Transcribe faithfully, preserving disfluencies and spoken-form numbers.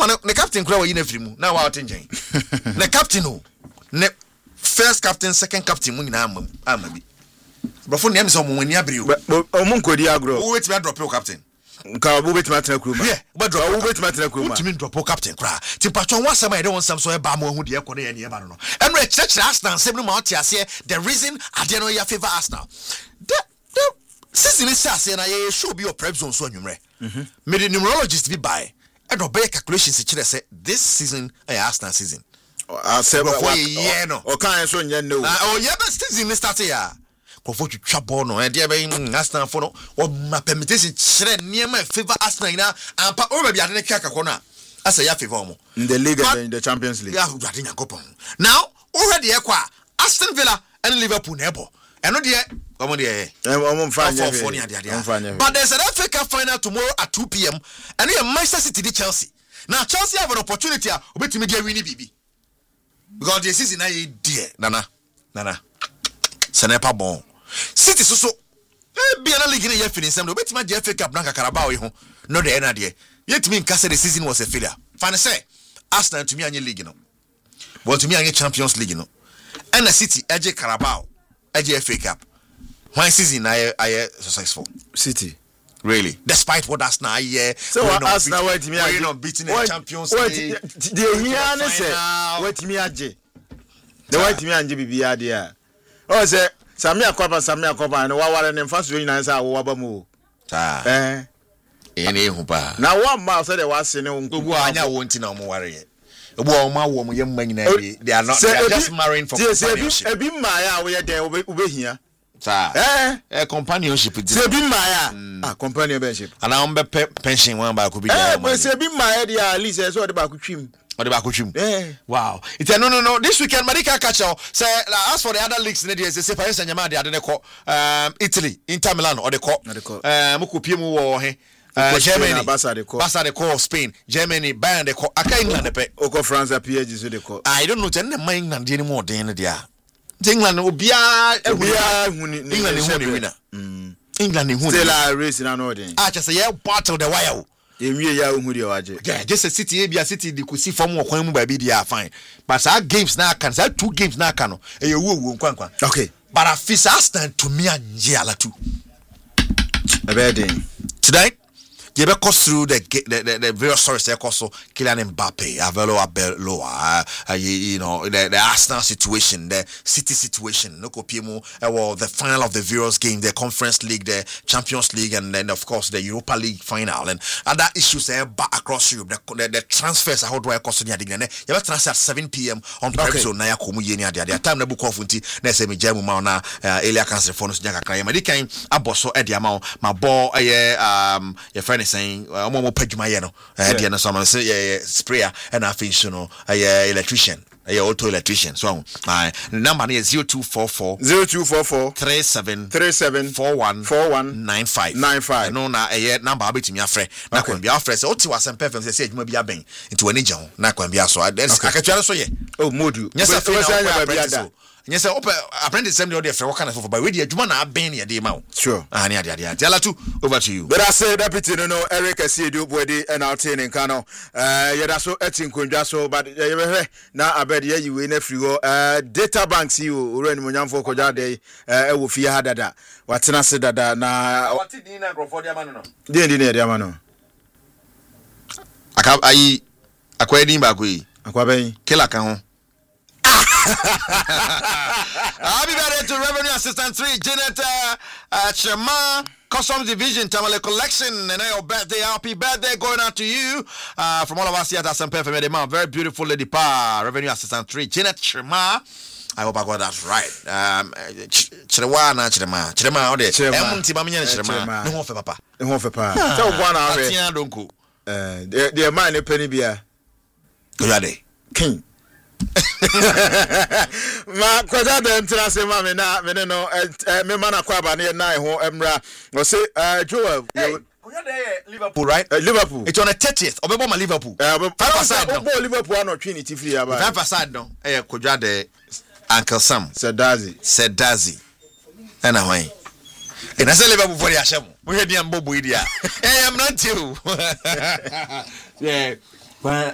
man the captain kura wa yi na firi mu na wa otenjen the captain o ne first captain second captain mu nyina amam amabi before name so mo wani abere o o mo nkodi agro o wait me drop your captain nka obo wait me atena kuruma yeah but drop o wait me atena kuruma ultimate drop your captain kura ti patron one sama e dey one sam so e ba mo hu de e ko na ye ne e ba no eno e church Arsenal sem no ma oti ase the reason ade no ya favor Arsenal the the season is ase na ye show be your prep zone so anwumre mhm me the numerologist be buy e do be calculations e kire say this season e Arsenal season ah say for ye no o kan so nya no oh yeah but season is start here kofo twitwa ball no e dey be Arsenal for no o ma permutation kire niema favor Arsenal na ampa o ba bia de twaka ko na asa ya favor mo in the league and in the Champions League ya gwade nyankopon now already e kwa Aston Villa and Liverpool na ebo eno de omo de omo mfanya but there's an F A Cup final tomorrow at two p.m. and you Manchester City the Chelsea now Chelsea have an opportunity a obetimi dia win bibi because the season na ye dear nana nana senepa bon City so so e bia na league na ye finish sem obetimi the F A Cup na Carabao ho no de na de yet me nka say the season was a failure fan say Arsenal to me anye league no but to me anye Champions League no and the City edge Carabao edge F A Cup one season I I successful City really despite what Arsenal yeah so Arsenal wait me you know beating the Champions League the here na say wait me age the wait me age bibia de a o say Samia Kopa Samia Kopa na wa ware ne mfa so nyina say awo ba mu ta eh ene hu pa na one ma say the was ne obu anya wo nti na omo ware ye obu o ma wo mo ye mma nyina they are not they are just marrying for companionship ebi ma ya wo ye den obehia sa eh eh companionship it se bi ma ya ah companionship ana on be pension one ba ko bi eh but se bi ma ya dia at least so de ba ko twim o de ba ko twim eh wow it's no no no this weekend Marika catch say as for the other leagues ne dey say Paris Saint-Germain dey ade ne ko um Italy Inter Milan or de ko um mo ko pie mu wo he Uh, Germany, Barca de call Spain, Germany, Bayern de call. Aka England de pe. Oko France P S G so de call. I don't know. Then my England any more than there. England obia obia England who winner. Mm. England who still a race na no den. Ah, just say yeah battle the wire. Emie ya hu de waje. Yeah, just a city e bia city de kusi form wo kwan mu ba bi dia fine. But our games na can say two games na can no. E ye wo wo nkwan kwan. Okay. But I feel stand to me anje ala two. Abedin. Tonight you be cost through the the the, the various sources they cost so Kylian Mbappe, Avelo Abeloa, uh, you, you know the, the Arsenal situation, the City situation, no copiemo, uh, well the final of the various game, the Conference League, the Champions League, and then of course the Europa League final, and other issues uh, back across Europe. The, the, the transfers how do I cost any again? You have transfer at seven p.m. on Prep Zone. Naya komu yeni adi adi. Time na book off unti na se mi jemu ma na Elia cancer phone so nyaka kran. Ma di kan aboso e dia ma ma ball eh um your friend saying omo mo padwuma ye no eh dia no so ma say yeah sprayer and afin no eh electrician eh auto electrician so ah number is zero two four four zero two four four three seven three seven four one four one nine five nine five no na eh number abetimi afre na kwa bia afre say oti wasem perfect say adwuma bia ben nti wani gye ho na kwa bia so akatwa so ye oh modu yes I bia da yes open apprentice assembly order for kind of for by we the adwuma na aben ye dey ma sure ah ne ade ade tell tu over to you but I say deputy no no Eric Asiedu body and out in Kano uh yeah that's so etin kondwa so but you be na abed ye we na free go uh data bank C E O ore ni monyamfo kwadwa dey e wo fie hadada watena se dada na wati din na grofo dia ma no din din dia ma no aka ayi akwa din ba ko yi akwa ben kila kan ho I'll be ready to Revenue Assistant three, Janet uh, uh, Chema, Customs Division, Tamale Collection, and your birthday, happy birthday going out to you uh, from all of us here at Asampe F M. Very beautiful lady pa, Revenue Assistant three, Janet Chema. I hope I got that right. Um, Chrewa na Chrema, Chrema ode. Emunti mami nyane Chrema. No ho fe papa. No ho fe pa. So one hour. Atia donko. Eh, the the man e penny bia. Go yade. King. Ma kwaza de ntra se ma me na me no me ma na kwa ba na na ho emra o say uh Joel Liverpool right uh, Liverpool it's on the thirtieth obebo ma Liverpool uh, five aside no obebo Liverpool ano twini ti free aba five aside no eh kodwa de Uncle Sam Sedazi Sedazi ana hwan e na say Liverpool for ya shemo mo hwe dia mbobo idia eh am not you yeah